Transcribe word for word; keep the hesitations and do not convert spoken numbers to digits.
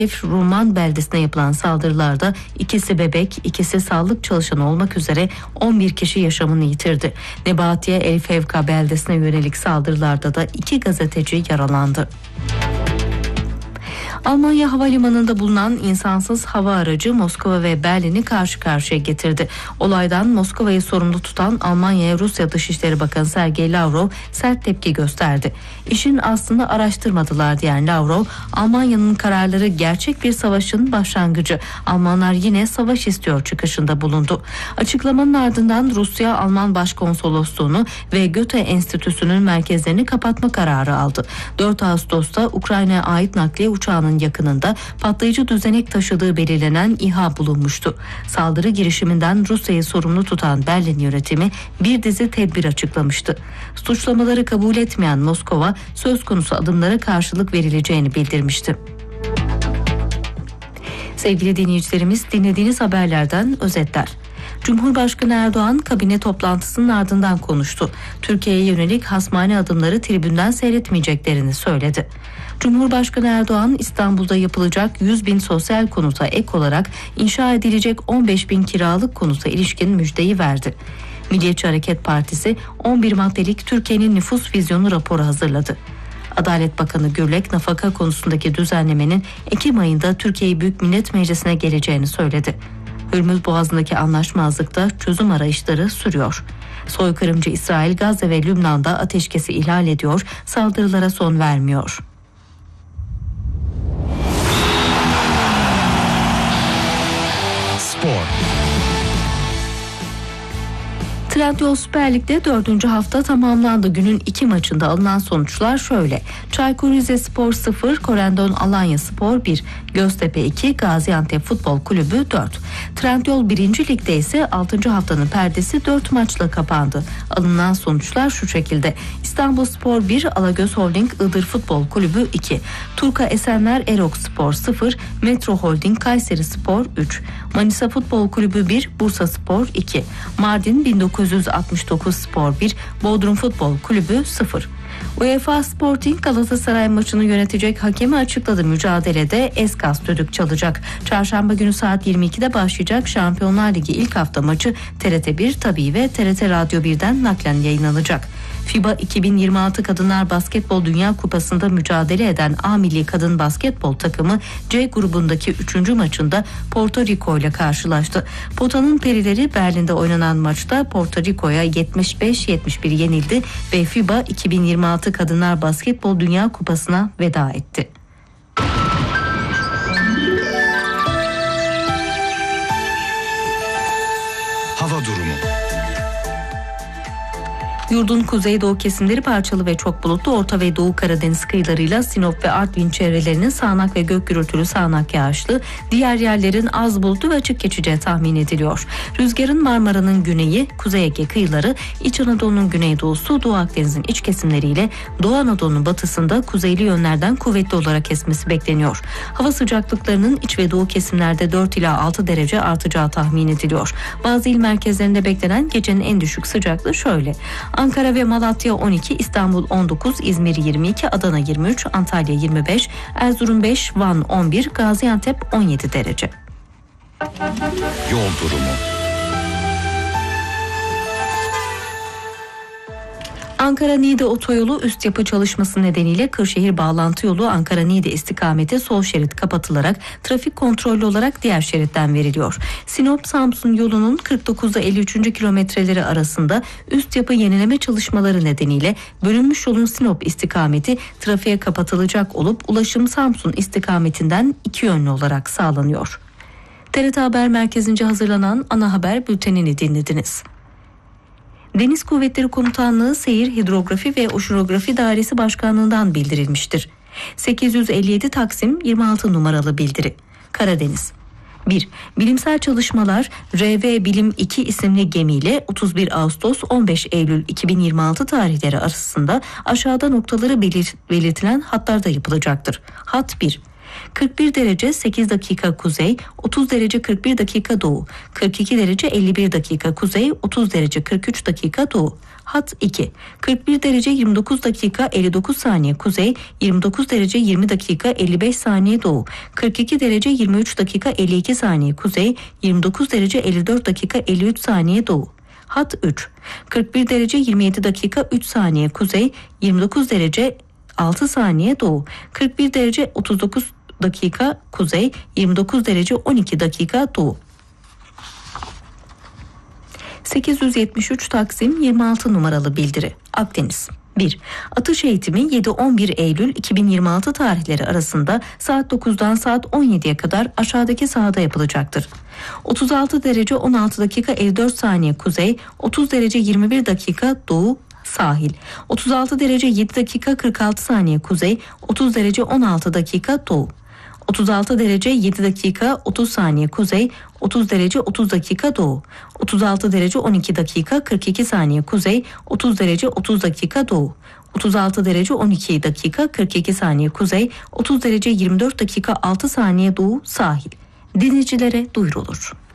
Ruman beldesine yapılan saldırılarda ikisi bebek, ikisi sağlık çalışanı olmak üzere on bir kişi yaşamını yitirdi. Nebatiye El Fevka beldesine yönelik saldırılarda da iki gazeteci yaralandı. Almanya havalimanında bulunan insansız hava aracı Moskova ve Berlin'i karşı karşıya getirdi. Olaydan Moskova'yı sorumlu tutan Almanya Rusya Dışişleri Bakanı Sergey Lavrov sert tepki gösterdi. İşin aslını araştırmadılar diyen Lavrov, Almanya'nın kararları gerçek bir savaşın başlangıcı. Almanlar yine savaş istiyor çıkışında bulundu. Açıklamanın ardından Rusya Alman Başkonsolosluğunu ve Goethe Enstitüsü'nün merkezlerini kapatma kararı aldı. dört Ağustos'ta Ukrayna'ya ait nakliye uçağının yakınında patlayıcı düzenek taşıdığı belirlenen İHA bulunmuştu. Saldırı girişiminden Rusya'yı sorumlu tutan Berlin yönetimi bir dizi tedbir açıklamıştı. Suçlamaları kabul etmeyen Moskova söz konusu adımlara karşılık verileceğini bildirmişti. Sevgili dinleyicilerimiz, dinlediğiniz haberlerden özetler. Cumhurbaşkanı Erdoğan kabine toplantısının ardından konuştu. Türkiye'ye yönelik hasmane adımları tribünden seyretmeyeceklerini söyledi. Cumhurbaşkanı Erdoğan İstanbul'da yapılacak yüz bin sosyal konuta ek olarak inşa edilecek on beş bin kiralık konuta ilişkin müjdeyi verdi. Milliyetçi Hareket Partisi on bir maddelik Türkiye'nin nüfus vizyonu raporu hazırladı. Adalet Bakanı Gürlek nafaka konusundaki düzenlemenin Ekim ayında Türkiye Büyük Millet Meclisi'ne geleceğini söyledi. Hürmüz Boğazı'ndaki anlaşmazlıkta çözüm arayışları sürüyor. Soykırımcı İsrail Gazze ve Lübnan'da ateşkesi ihlal ediyor, saldırılara son vermiyor. Spor. Trendyol Süper Lig'de dördüncü hafta tamamlandı. Günün iki maçında alınan sonuçlar şöyle: Çaykur Rizespor sıfır, Korendon Alanyaspor bir, Göztepe iki, Gaziantep Futbol Kulübü dört. Trendyol birinci Lig'de ise altıncı haftanın perdesi dört maçla kapandı. Alınan sonuçlar şu şekilde: İstanbulspor bir, Alagöz Holding Iğdır Futbol Kulübü iki, Turka Esenler Erokspor sıfır, Metro Holding Kayserispor üç, Manisa Futbol Kulübü bir, Bursaspor iki, Mardin bin dokuz yüz altmış dokuz Spor bir, Bodrum Futbol Kulübü sıfır. UEFA Sporting Galatasaray maçını yönetecek hakemi açıkladı. Mücadelede Eskas düdük çalacak. Çarşamba günü saat yirmi ikide başlayacak Şampiyonlar Ligi ilk hafta maçı T R T bir tabii ve T R T Radyo birden naklen yayınlanacak. FIBA iki bin yirmi altı Kadınlar Basketbol Dünya Kupası'nda mücadele eden A Milli Kadın Basketbol takımı C grubundaki üçüncü maçında Porto Rico ile karşılaştı. Potanın perileri Berlin'de oynanan maçta Porto Rico'ya yetmiş beş yetmiş bir yenildi ve FIBA iki bin yirmi altı Kadınlar Basketbol Dünya Kupası'na veda etti. Hava durumu. Yurdun kuzeydoğu kesimleri parçalı ve çok bulutlu, Orta ve Doğu Karadeniz kıyılarıyla Sinop ve Artvin çevrelerinin sağanak ve gök gürültülü sağanak yağışlı, diğer yerlerin az bulutlu ve açık geçeceği tahmin ediliyor. Rüzgarın Marmara'nın güneyi, Kuzey Ege kıyıları, İç Anadolu'nun güneydoğusu, Doğu Akdeniz'in iç kesimleriyle Doğu Anadolu'nun batısında kuzeyli yönlerden kuvvetli olarak esmesi bekleniyor. Hava sıcaklıklarının iç ve doğu kesimlerde dört ila altı derece artacağı tahmin ediliyor. Bazı il merkezlerinde beklenen gecenin en düşük sıcaklığı şöyle: Ankara ve Malatya on iki, İstanbul on dokuz, İzmir yirmi iki, Adana yirmi üç, Antalya yirmi beş, Erzurum beş, Van on bir, Gaziantep on yedi derece. Yol durumu. Ankara-Niğde otoyolu üst yapı çalışması nedeniyle Kırşehir bağlantı yolu Ankara-Niğde istikameti sol şerit kapatılarak trafik kontrollü olarak diğer şeritten veriliyor. Sinop-Samsun yolunun kırk dokuzda elli üçüncü kilometreleri arasında üst yapı yenileme çalışmaları nedeniyle bölünmüş yolun Sinop istikameti trafiğe kapatılacak olup ulaşım Samsun istikametinden iki yönlü olarak sağlanıyor. T R T Haber Merkezi'nce hazırlanan ana haber bültenini dinlediniz. Deniz Kuvvetleri Komutanlığı Seyir Hidrografi ve Oşinografi Dairesi Başkanlığı'ndan bildirilmiştir. sekiz yüz elli yedi Taksim yirmi altı numaralı bildiri. Karadeniz. bir. Bilimsel çalışmalar R V Bilim iki isimli gemiyle otuz bir Ağustos on beş Eylül iki bin yirmi altı tarihleri arasında aşağıda noktaları belir- belirtilen hatlarda yapılacaktır. Hat bir. kırk bir derece sekiz dakika kuzey, otuz derece kırk bir dakika doğu, kırk iki derece elli bir dakika kuzey, otuz derece kırk üç dakika doğu. Hat iki. kırk bir derece yirmi dokuz dakika elli dokuz saniye kuzey, yirmi dokuz derece yirmi dakika elli beş saniye doğu, kırk iki derece yirmi üç dakika elli iki saniye kuzey, yirmi dokuz derece elli dört dakika elli üç saniye doğu. Hat üç. kırk bir derece yirmi yedi dakika üç saniye kuzey, yirmi dokuz derece altı saniye doğu, kırk bir derece otuz dokuz dakika kuzey, yirmi dokuz derece on iki dakika doğu. sekiz yüz yetmiş üç Taksim yirmi altı numaralı bildiri. Akdeniz. bir. Atış eğitimi yedi on bir Eylül iki bin yirmi altı tarihleri arasında saat dokuzdan saat on yediye kadar aşağıdaki sahada yapılacaktır. otuz altı derece on altı dakika elli dört saniye kuzey, otuz derece yirmi bir dakika doğu sahil, otuz altı derece yedi dakika kırk altı saniye kuzey, otuz derece on altı dakika doğu, otuz altı derece yedi dakika otuz saniye kuzey, otuz derece otuz dakika doğu, otuz altı derece on iki dakika kırk iki saniye kuzey, otuz derece otuz dakika doğu, otuz altı derece on iki dakika kırk iki saniye kuzey, otuz derece yirmi dört dakika altı saniye doğu sahil. Dinleyicilere duyurulur.